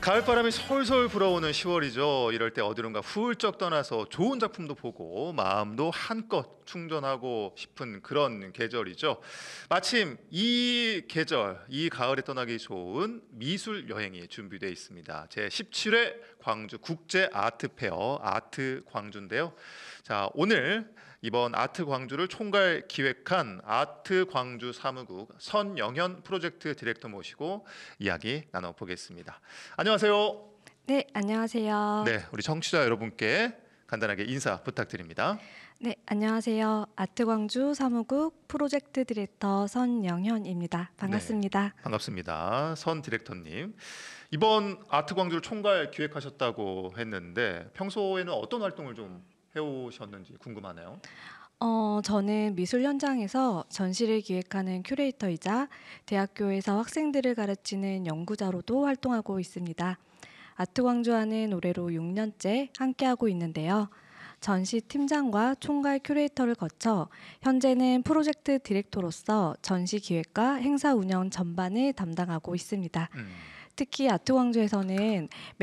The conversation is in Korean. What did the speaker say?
가을바람이 솔솔 불어오는 10월이죠. 이럴 때 어디론가 훌쩍 떠나서 좋은 작품도 보고 마음도 한껏 충전하고 싶은 그런 계절이죠. 마침 이 계절, 이 가을에 떠나기 좋은 미술 여행이 준비되어 있습니다. 제 17회 광주 국제 아트 페어 아트 광주인데요. 자, 오늘 이번 아트 광주를 총괄 기획한 아트 광주 사무국 선영현 프로젝트 디렉터 모시고 이야기 나눠보겠습니다. 안녕하세요. 네, 안녕하세요. 네, 우리 청취자 여러분께 간단하게 인사 부탁드립니다. 네, 안녕하세요. 아트광주 사무국 프로젝트 디렉터 선영현입니다. 반갑습니다. 네, 반갑습니다. 선 디렉터님. 이번 아트 광주를 총괄 기획하셨다고 했는데 평소에는 어떤 활동을 좀 해오셨는지 궁금하네요. 저는 미술 현장에서 전시를 기획하는 큐레이터이자 대학교에서 학생들을 가르치는 연구자로도 활동하고 있습니다. 아트광주와는 올해로 6년째 함께하고 있는데요. 전시 팀장과 총괄 큐레이터를 거쳐 현재는 프로젝트 디렉터로서 전시 기획과 행사 운영 전반을 담당하고 있습니다. 특히 아트광주에서는